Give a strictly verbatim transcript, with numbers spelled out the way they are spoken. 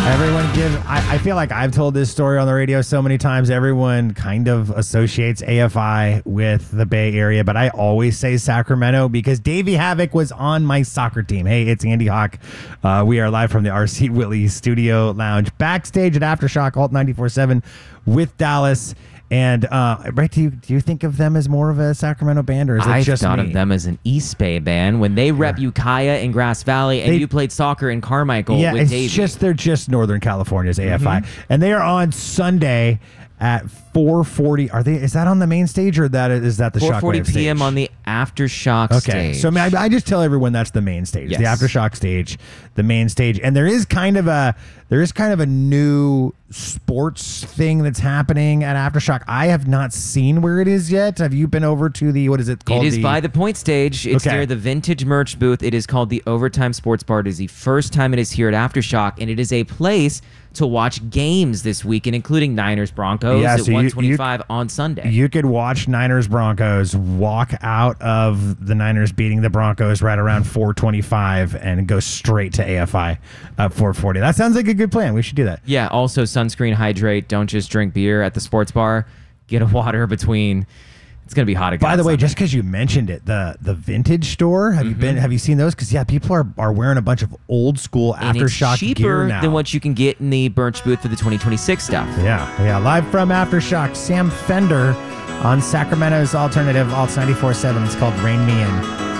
Everyone gives, I, I feel like I've told this story on the radio so many times. Everyone kind of associates A F I with the Bay Area, but I always say Sacramento because Davey Havoc was on my soccer team. Hey, it's Andy Hawk. Uh, we are live from the R C Whitley Studio Lounge, backstage at Aftershock Alt ninety-four point seven with Dallas. And uh, right, do you do you think of them as more of a Sacramento band, or is it I've just thought me? of them as an East Bay band when they rep Yeah. Ukiah in Grass Valley, and They- you played soccer in Carmichael Yeah, with it's Davey. just they're just Northern California's A F I, Mm-hmm. and they are on Sunday at four forty. Are they? Is that on the main stage, or that is that the four forty Shockwave p.m. stage? on the Aftershock Okay, stage. so I, mean, I I just tell everyone that's the main stage, the Yes. Aftershock stage, the main stage, and there is kind of a there is kind of a new sports thing that's happening at Aftershock. I have not seen where it is yet. Have you been over to the what is it called? It is the, by the point stage. It's Okay. near the vintage merch booth. It is called the Overtime Sports Bar. It is the first time it is here at Aftershock, and it is a place to watch games this weekend, including Niners Broncos Yeah, at so you- one twenty-five on Sunday. You could watch Niners Broncos, walk out of the Niners beating the Broncos right around four twenty-five, and go straight to A F I at four forty. That sounds like a good plan. We should do that. Yeah, also sunscreen, hydrate. Don't just drink beer at the sports bar. Get a water between. It's going to be hot again. By the way, Sunday. just because you mentioned it, the the vintage store, have you been? Have you seen those? Because yeah, people are, are wearing a bunch of old school and it's Aftershock gear cheaper now. than what you can get in the Birch booth for the twenty twenty-six stuff. yeah, yeah. Live from Aftershock, Sam Fender on Sacramento's alternative Alt ninety-four point seven. It's called Rain Me In.